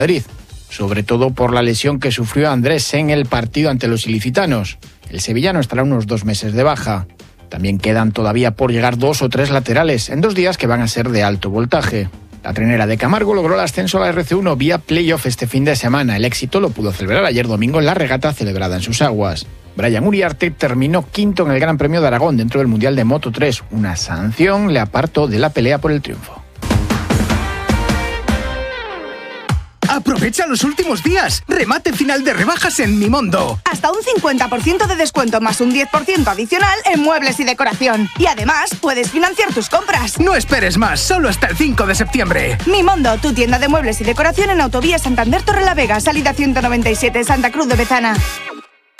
Madrid, sobre todo por la lesión que sufrió Andrés en el partido ante los ilicitanos. El sevillano estará unos 2 meses de baja. También quedan todavía por llegar 2 o 3 laterales en 2 días que van a ser de alto voltaje. La Trenera de Camargo logró el ascenso a la RC1 vía playoff este fin de semana. El éxito lo pudo celebrar ayer domingo en la regata celebrada en sus aguas. Brian Uriarte terminó quinto en el Gran Premio de Aragón dentro del Mundial de Moto3. Una sanción le apartó de la pelea por el triunfo. ¡Aprovecha los últimos días! ¡Remate final de rebajas en Mimondo! Hasta un 50% de descuento más un 10% adicional en muebles y decoración. Y además, puedes financiar tus compras. No esperes más, solo hasta el 5 de septiembre. Mimondo, tu tienda de muebles y decoración en Autovía Santander Torrelavega, salida 197, Santa Cruz de Bezana.